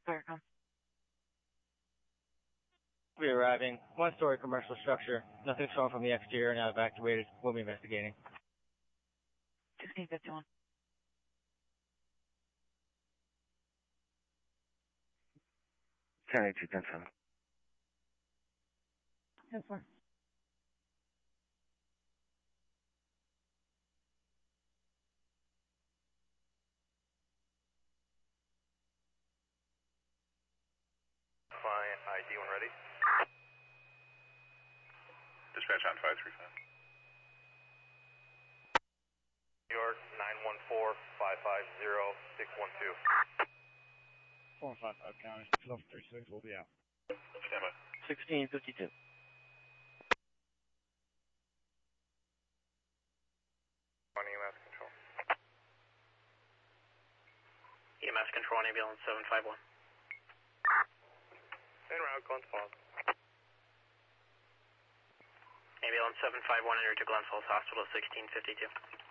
Firecom. We'll be arriving. One-story commercial structure. Nothing shown from the exterior. Now evacuated. We'll be investigating. 1651. County 210. 10-4. Client ID when ready. Dispatch on 535. New York 914-550-612. 455 County, Level 36 will be out. Stand by. 1652. On EMS control. EMS control on ambulance 751. En route, Glens Falls. Ambulance 751 entered to Glens Falls Hospital 1652.